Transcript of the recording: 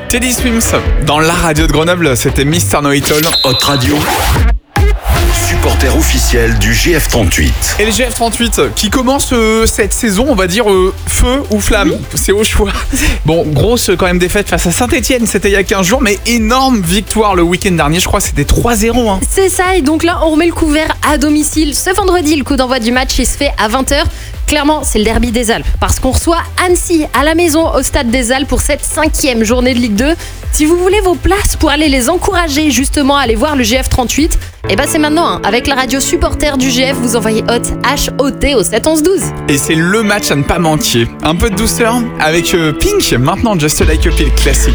Teddy Swims dans la radio de Grenoble, c'était Mr. Know-It-All. Hot Radio, supporter officiel du GF38. Et le GF38 qui commence cette saison, on va dire feu ou flamme, c'est au choix. Bon, grosse quand même défaite face à Saint-Etienne, c'était il y a 15 jours, mais énorme victoire le week-end dernier, je crois que c'était 3-0. Hein. C'est ça, et donc là on remet le couvert à domicile. Ce vendredi, le coup d'envoi du match il se fait à 20h. Clairement, c'est le derby des Alpes, parce qu'on reçoit Annecy à la maison au Stade des Alpes pour cette 5e journée de Ligue 2. Si vous voulez vos places pour aller les encourager justement à aller voir le GF38, c'est maintenant, hein. Avec la radio supporter du GF, vous envoyez HOT, H-O-T au 7 11 12. Et c'est le match à ne pas manquer. Un peu de douceur avec Pink, maintenant Just Like a Pill classique.